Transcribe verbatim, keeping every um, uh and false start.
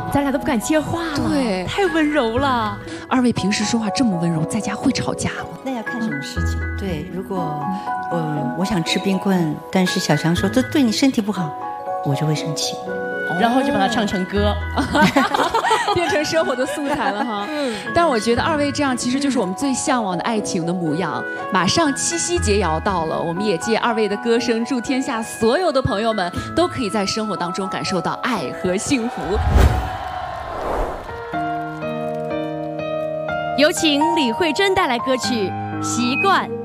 咱俩都不敢接话了， 对， 太温柔了。 二位平时说话这么温柔，在家会吵架吗？ 那要看什么事情。对，如果我我想吃冰棍，但是小强说这对你身体不好，我就会生气。 然后就把它唱成歌， 变成生活的素材了哈。嗯，但我觉得二位这样其实就是我们最向往的爱情的模样。马上七夕节也要到了，我们也借二位的歌声，祝天下所有的朋友们都可以在生活当中感受到爱和幸福。 有请李慧珍带来歌曲《习惯》。